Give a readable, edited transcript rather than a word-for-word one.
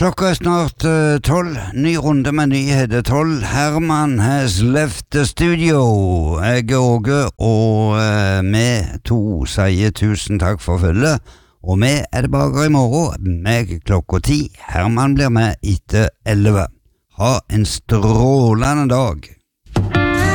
Klokka snart 12, ny runde med nyheter 12. Herman has left the studio. Jeg er Åge, og vi to sier tusen takk for følget. Og vi er tilbake i morgen med klokka 10. Herman blir med etter 11. Ha en strålende dag.